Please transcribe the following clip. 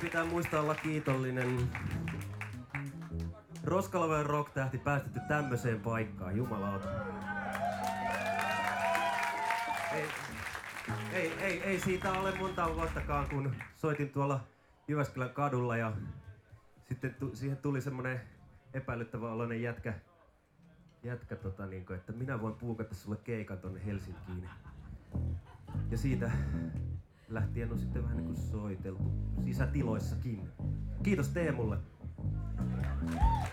pitää muistaa olla kiitollinen. Roskalaven rock-tähti päästetty tämmöiseen paikkaan, jumalauta. Ei siitä ole monta vuottakaan, kun soitin tuolla Jyväskylän kadulla ja sitten siihen tuli semmonen epäilyttävä oloinen jätkä että minä voin puukata sulle keikan tonne Helsinkiin. Ja siitä lähtien on sitten vähän niinku soiteltu sisätiloissakin. Kiitos Teemulle.